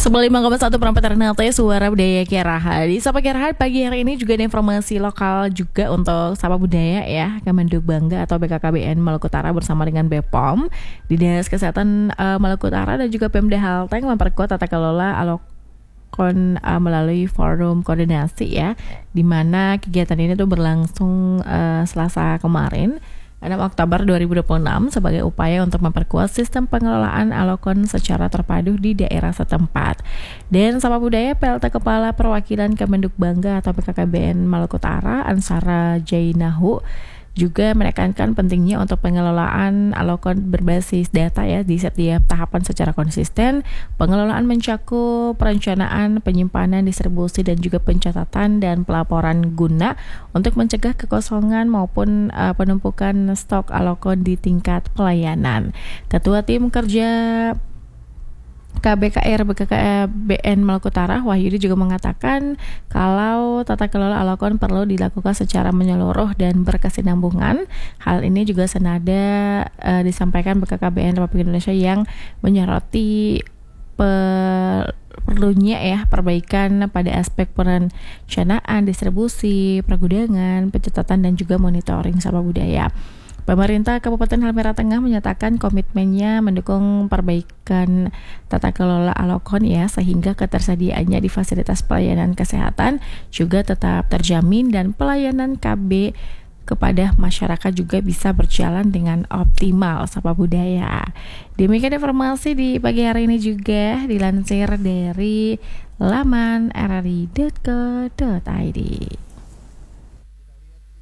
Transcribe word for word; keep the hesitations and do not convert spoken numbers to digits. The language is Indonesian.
sembilan puluh lima koma satu Perempat Ternate, Suara Budaya Kiaraha. Di Sapa Kiaraha pagi hari ini juga ada informasi lokal juga untuk Sapa Budaya ya. Kemenduk Bangga atau B K K B N Maluku Utara bersama dengan B P O M, Dinas Kesehatan uh, Maluku Utara dan juga Pemda Halteng memperkuat tata kelola alokon uh, melalui forum koordinasi ya, di mana kegiatan ini tuh berlangsung uh, Selasa kemarin enam Oktober dua ribu dua puluh enam sebagai upaya untuk memperkuat sistem pengelolaan alokon secara terpadu di daerah setempat. Dan Sapa Budaya P L T Kepala Perwakilan Kemenduk Bangga atau B K K B N Maluku Utara Ansara Jainahu juga menekankan pentingnya untuk pengelolaan alokon berbasis data ya di setiap tahapan secara konsisten. Pengelolaan mencakup perencanaan, penyimpanan, distribusi dan juga pencatatan dan pelaporan guna untuk mencegah kekosongan maupun uh, penumpukan stok alokon di tingkat pelayanan. Ketua Tim Kerja K B K R B K K B N Maluku Utara Wahyudi juga mengatakan kalau tata kelola alokon perlu dilakukan secara menyeluruh dan berkesinambungan. Hal ini juga senada uh, disampaikan B K K B N Republik Indonesia yang menyoroti per perlunya ya perbaikan pada aspek perencanaan, distribusi, pergudangan, pencatatan dan juga monitoring Sapa Budaya. Pemerintah Kabupaten Halmahera Tengah menyatakan komitmennya mendukung perbaikan tata kelola alokon ya, sehingga ketersediaannya di fasilitas pelayanan kesehatan juga tetap terjamin dan pelayanan K B kepada masyarakat juga bisa berjalan dengan optimal Sapa Budaya. Demikian informasi di pagi hari ini juga dilansir dari laman r r i dot co dot i d.